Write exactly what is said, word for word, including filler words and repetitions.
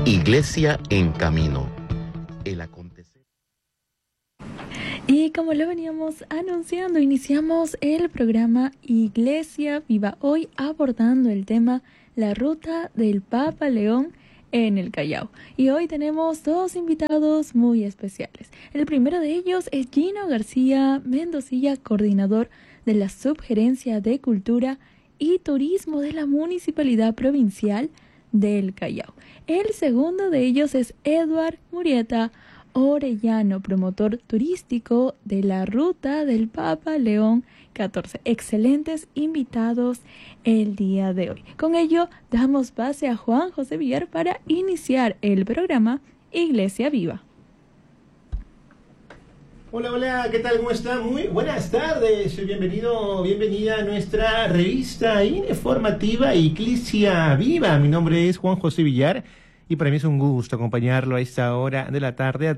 Iglesia en Camino. El acontecer. Y como lo veníamos anunciando, iniciamos el programa Iglesia Viva, hoy abordando el tema La Ruta del Papa León en el Callao. Y hoy tenemos dos invitados muy especiales. El primero de ellos es Gino García Mendocilla, coordinador de la Subgerencia de Cultura y Turismo de la Municipalidad Provincial del Callao. El segundo de ellos es Edward Murieta Orellano, promotor turístico de la Ruta del Papa León catorce. Excelentes invitados el día de hoy. Con ello, damos pase a Juan José Villar para iniciar el programa Iglesia Viva. Hola, hola, ¿qué tal? ¿Cómo están? Muy buenas tardes. Bienvenido, bienvenida a nuestra revista informativa Iglesia Viva. Mi nombre es Juan José Villar y para mí es un gusto acompañarlo a esta hora de la tarde a